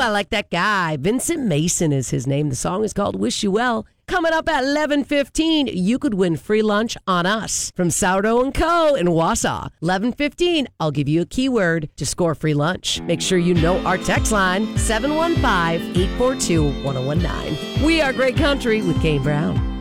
I like that guy. Vincent Mason is his name. The song is called Wish You Well. Coming up at 11:15, you could win free lunch on us from Sourdough & Co. in Wausau. 11:15, I'll give you a keyword to score free lunch. Make sure you know our text line, 715-842-1019. We are Great Country with Kane Brown.